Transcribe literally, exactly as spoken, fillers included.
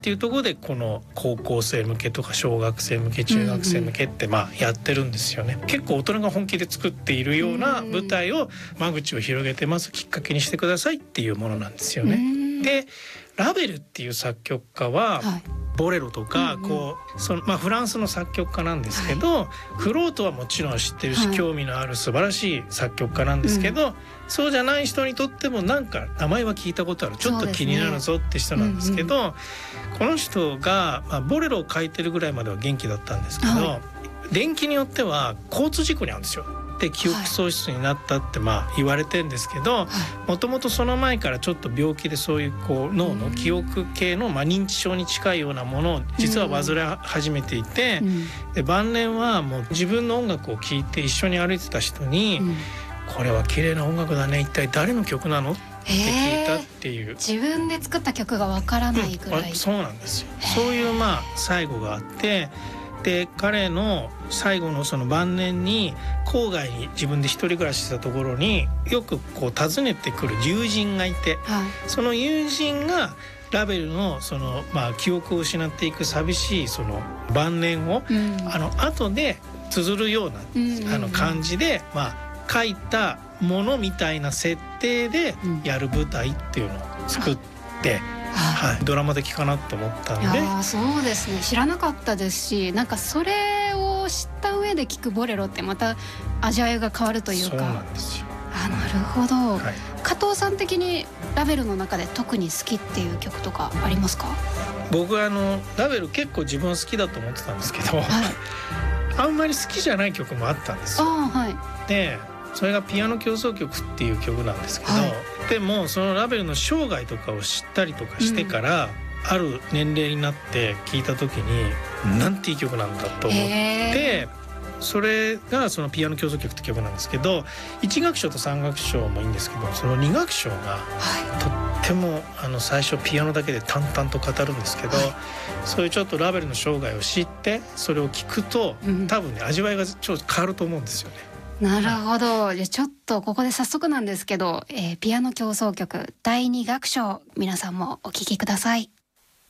っていうところでこの高校生向けとか小学生向け中学生向けってまあやってるんですよね。結構大人が本気で作っているような舞台を間口を広げてまずきっかけにしてくださいっていうものなんですよね。でラヴェルっていう作曲家は、はい、ボレロとかこうその、まあ、フランスの作曲家なんですけど、はい、フロートはもちろん知ってるし、はい、興味のある素晴らしい作曲家なんですけど、うん、そうじゃない人にとってもなんか名前は聞いたことある、ちょっと気になるぞって人なんですけど、うんうん、この人が、まあ、ボレロを書いてるぐらいまでは元気だったんですけど、はい、電気によっては交通事故に遭うんですよ。で記憶喪失になったってまあ言われてるんですけど、もともとその前からちょっと病気でそういうこう脳の記憶系のまあ認知症に近いようなものを実は患い始めていて、うん、で晩年はもう自分の音楽を聴いて一緒に歩いてた人に、うん、これは綺麗な音楽だね、一体誰の曲なのって聞いたっていう、 自分で作った曲がわからないぐらい、 うん、そうなんですよ。そういうまあ最後があって、で彼の最後のその晩年に郊外に自分で一人暮らししたところによくこう訪ねてくる友人がいて、はい、その友人がラヴェルのそのまあ記憶を失っていく寂しいその晩年を、うん、あの後で綴るような、うん、あの感じでまあ書いたものみたいな設定でやる舞台っていうのを作って、うんはい、ドラマ的かなと思ったので。 いやそうですね、知らなかったですし、なんかそれを知った上で聴くボレロってまた味わいが変わるというか。 そうなんですよ。 あ、なるほど、はい、加藤さん的にラヴェルの中で特に好きっていう曲とかありますか？ 僕はあのラヴェル結構自分は好きだと思ってたんですけど、はい、あんまり好きじゃない曲もあったんですよ。あ、はい、でそれがピアノ協奏曲っていう曲なんですけど、はい、でもそのラヴェルの生涯とかを知ったりとかしてから、うん、ある年齢になって聴いた時に、うん、なんていい曲なんだと思って、それがそのピアノ協奏曲って曲なんですけど、いち楽章とさん楽章もいいんですけど、そのに楽章がとってもあの最初ピアノだけで淡々と語るんですけど、はい、そういうちょっとラヴェルの生涯を知ってそれを聴くと、うん、多分ね味わいがちょっと変わると思うんですよね。 なるほど。じゃあちょっとここで早速なんですけど、えー、ピアノ協奏曲だいに楽章、皆さんもお聴きください。